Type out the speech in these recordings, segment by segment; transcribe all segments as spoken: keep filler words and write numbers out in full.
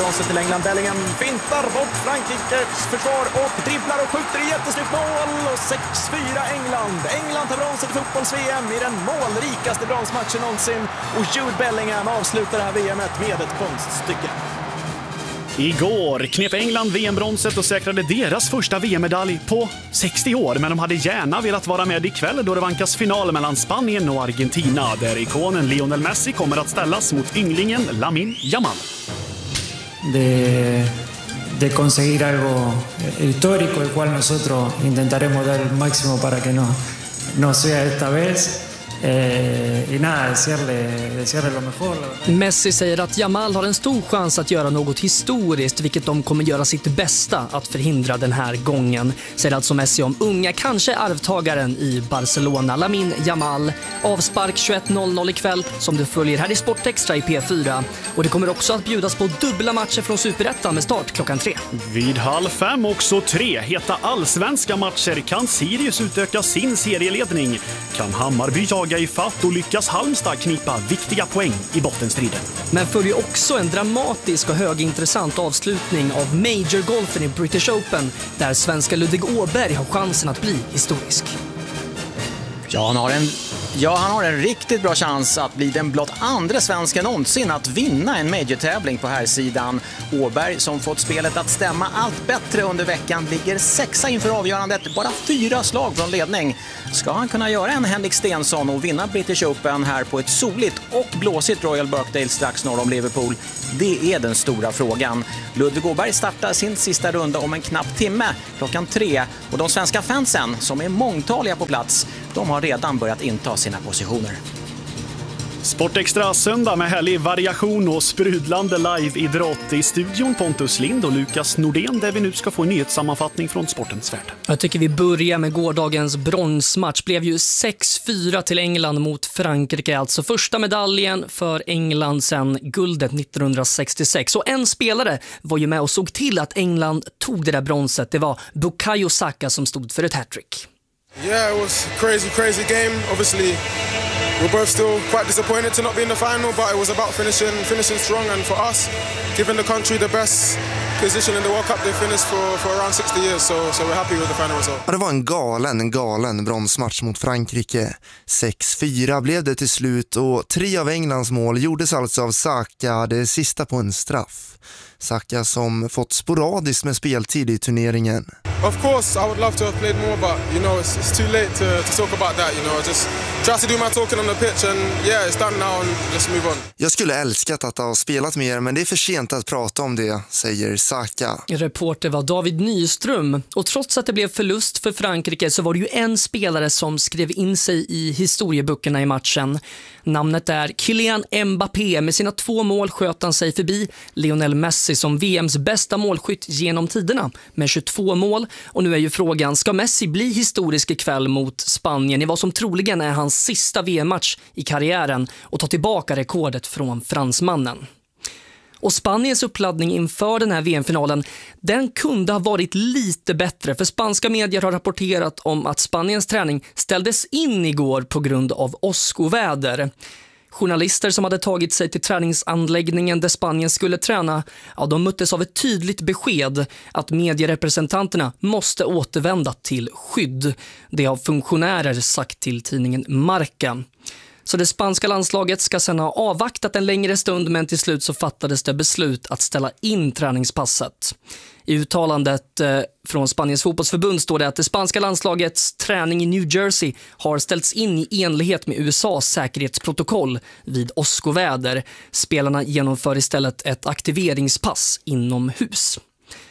bronset till England. Bellingham fintar bort Frankrikes försvar och dribblar och skjuter i jättesnyggt mål. Och sex fyra England. England tar bronset i fotbolls-V M i den målrikaste bronsmatchen någonsin. Och Jude Bellingham avslutar det här V M:et med ett konststycke. Igår knep England V M-bronset och säkrade deras första V M-medalj på sextio år. Men de hade gärna velat vara med ikväll då det vankas final mellan Spanien och Argentina. Där ikonen Lionel Messi kommer att ställas mot ynglingen Lamine Yamal. De, de conseguir algo histórico, el cual nosotros intentaremos dar el máximo para que no, no sea esta vez. Eh, y nada, desearle, desearle lo mejor. Messi säger att Yamal har en stor chans att göra något historiskt, vilket de kommer göra sitt bästa att förhindra den här gången. Säger alltså Messi om unga, kanske arvtagaren i Barcelona, Lamine Yamal. Avspark tjugoett noll noll ikväll som du följer här i Sportextra i P fyra. Och det kommer också att bjudas på dubbla matcher från Superettan med start klockan tre. Vid halv fem också tre heta allsvenska matcher. Kan Sirius utöka sin serieledning? Kan Hammarby jaga i fatt och lyckas Halmstad knipa viktiga poäng i bottenstriden? Men följer också en dramatisk och högintressant avslutning av Major-golfen i British Open, där svenska Ludvig Åberg har chansen att bli historisk. Ja, han har en, ja, han har en riktigt bra chans att bli den blott andra svensken någonsin att vinna en major-tävling på här sidan. Åberg, som fått spelet att stämma allt bättre under veckan, ligger sexa inför avgörandet, bara fyra slag från ledning. Ska han kunna göra en Henrik Stenson och vinna British Open här på ett soligt och blåsigt Royal Birkdale strax norr om Liverpool? Det är den stora frågan. Ludvig Åberg startar sin sista runda om en knapp timme klockan tre, och de svenska fansen, som är mångtaliga på plats, de har redan börjat inta sina positioner. Sportextra söndag med härlig variation och sprudlande live-idrott. I studion Pontus Lind och Lukas Nordén, där vi nu ska få en nyhetssammanfattning från sportens värld. Jag tycker vi börjar med gårdagens bronsmatch. Blev ju sex fyra till England mot Frankrike. Alltså första medaljen för England sedan guldet nittonhundrasextiosex. Och en spelare var ju med och såg till att England tog det där bronset. Det var Bukayo Saka som stod för ett hattrick. Yeah, it was a crazy, crazy game. Obviously, we're both still quite disappointed to not be in the final, but it was about finishing finishing strong, and for us, giving the country the best position in the World Cup they finished for, for around sixty years, so, so we're happy with the final result. Ja, det var en galen, en galen bronsmatch mot Frankrike. sex fyra blev det till slut, och tre av Englands mål gjordes alltså av Saka, det sista på en straff. Saka som fått sporadiskt med speltid i turneringen. Of course, I would love to have played more, but you know, it's, it's too late to, to talk about that. You know, just try to do my talking on the pitch, and yeah, it's done now, and let's move on. Jag skulle älskat att ha spelat mer, men det är för sent att prata om det, säger Saka. Reporter var David Nyström, och trots att det blev förlust för Frankrike så var det ju en spelare som skrev in sig i historieböckerna i matchen. Namnet är Kylian Mbappé. Med sina två mål sköt han sig förbi Lionel Messi som V M:s bästa målskytt genom tiderna med tjugotvå mål. Och nu är ju frågan, ska Messi bli historisk ikväll mot Spanien i vad som troligen är hans sista V M-match i karriären, och ta tillbaka rekordet från fransmannen? Och Spaniens uppladdning inför den här V M-finalen, den kunde ha varit lite bättre, för spanska medier har rapporterat om att Spaniens träning ställdes in igår på grund av åskoväder. Journalister som hade tagit sig till träningsanläggningen där Spanien skulle träna, ja, de möttes av ett tydligt besked att medierepresentanterna måste återvända till skydd. Det har funktionärer sagt till tidningen Marca. Så det spanska landslaget ska sedan ha avvaktat en längre stund, men till slut så fattades det beslut att ställa in träningspasset. I uttalandet eh, från Spaniens fotbollsförbund står det att det spanska landslagets träning i New Jersey har ställts in i enlighet med U S A:s säkerhetsprotokoll vid åskoväder. Spelarna genomför istället ett aktiveringspass inomhus.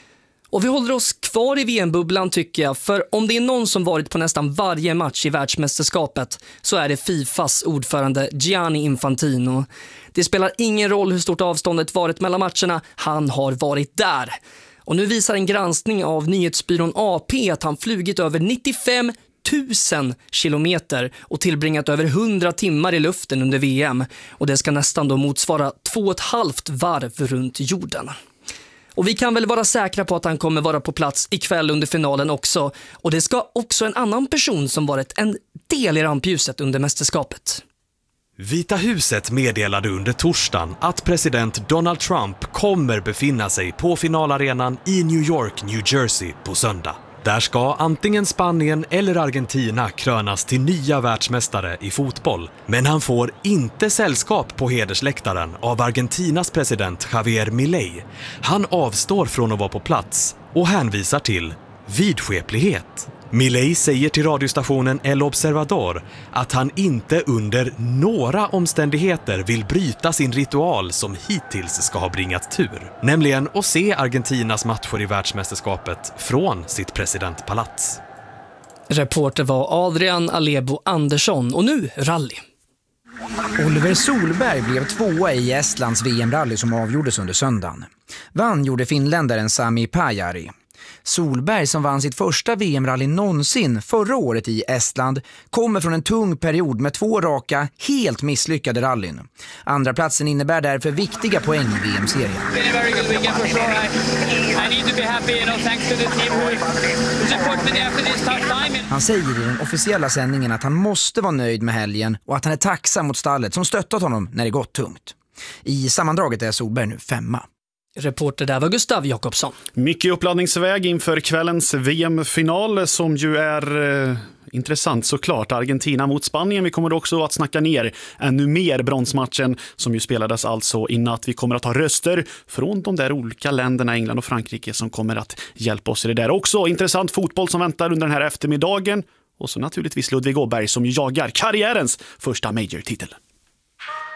Och vi håller oss kvar i V M-bubblan tycker jag, för om det är någon som varit på nästan varje match i världsmästerskapet så är det Fifas ordförande Gianni Infantino. Det spelar ingen roll hur stort avståndet varit mellan matcherna, han har varit där. Och nu visar en granskning av nyhetsbyrån A P att han flugit över nittiofem tusen kilometer och tillbringat över hundra timmar i luften under V M. Och det ska nästan då motsvara två och ett halvt varv runt jorden. Och vi kan väl vara säkra på att han kommer vara på plats ikväll under finalen också. Och det ska också en annan person som varit en del i rampljuset under mästerskapet. Vita huset meddelade under torsdagen att president Donald Trump kommer befinna sig på finalarenan i New York, New Jersey på söndag. Där ska antingen Spanien eller Argentina krönas till nya världsmästare i fotboll. Men han får inte sällskap på hedersläktaren av Argentinas president Javier Milei. Han avstår från att vara på plats och hänvisar till vidskeplighet. Milei säger till radiostationen El Observador att han inte under några omständigheter vill bryta sin ritual som hittills ska ha bringat tur. Nämligen att se Argentinas matcher i världsmästerskapet från sitt presidentpalats. Reporter var Adrian Alebo Andersson och nu rally. Oliver Solberg blev tvåa i Estlands V M-rally som avgjordes under söndagen. Vann gjorde finländaren Sami Pajari. Solberg, som vann sitt första V M-rally någonsin förra året i Estland, kommer från en tung period med två raka, helt misslyckade rallyn. Andra platsen innebär därför viktiga poäng i V M-serien. Han säger i den officiella sändningen att han måste vara nöjd med helgen och att han är tacksam mot stallet som stöttat honom när det gått tungt. I sammandraget är Solberg nu femma. Reporter där var Gustav Jakobsson. Mycket uppladdningsväg inför kvällens V M-final som ju är eh, intressant såklart. Argentina mot Spanien. Vi kommer också att snacka ner ännu mer bronsmatchen som ju spelades alltså i natt. Vi kommer att ha röster från de där olika länderna, England och Frankrike, som kommer att hjälpa oss i det där. Också intressant fotboll som väntar under den här eftermiddagen. Och så naturligtvis Ludvig Åberg som jagar karriärens första major-titel.